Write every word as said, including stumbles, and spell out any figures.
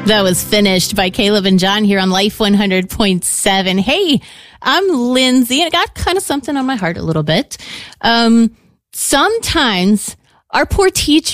That was Finished by Caleb and John here on Life one hundred point seven. Hey, I'm Lindsay, and I got kind of something on my heart a little bit. Um, sometimes our poor teachers